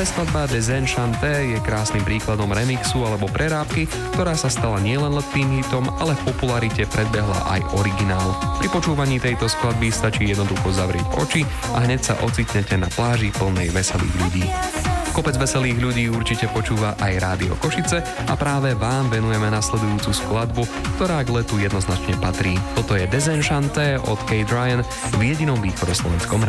Práve skladba Desenchanté je krásnym príkladom remixu alebo prerábky, ktorá sa stala nielen letným hitom, ale v popularite predbehla aj originál. Pri počúvaní tejto skladby stačí jednoducho zavrieť oči a hneď sa ocitnete na pláži plnej veselých ľudí. Kopec veselých ľudí určite počúva aj Rádio Košice a práve vám venujeme nasledujúcu skladbu, ktorá k letu jednoznačne patrí. Toto je Desenchanté od Kate Ryan v jedinom východoslovenskom